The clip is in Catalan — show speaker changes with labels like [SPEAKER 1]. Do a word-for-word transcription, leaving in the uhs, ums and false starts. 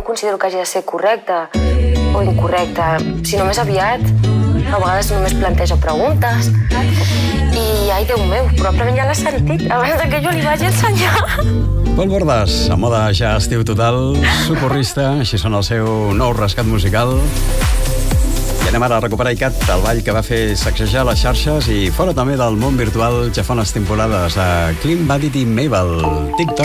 [SPEAKER 1] no considero que hagi de ser correcte o incorrecte, sinó més aviat, a vegades només planteja preguntes i, ai, Déu meu, probablement ja l'ha sentit abans que jo li vagi ensenyar.
[SPEAKER 2] Pol Bordas, a moda ja estiu total, socorrista, així sona el seu nou rescat musical. I anem ara a recuperar Icat, el ball que va fer sacsejar les xarxes i fora també del món virtual ja fa unes temporades a Clean Bandit i Mabel. TikTok.